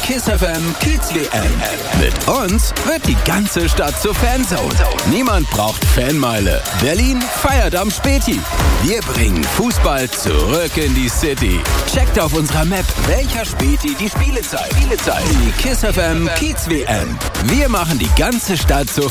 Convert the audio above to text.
KISS FM Kids WM. Mit uns wird die ganze Stadt zur Fanzone. Niemand braucht Fanmeile. Berlin feiert am Späti. Wir bringen Fußball zurück in die City. Checkt auf unserer Map, welcher Späti die Spiele zeigt. Die KISS FM Kids WM. Wir machen die ganze Stadt zur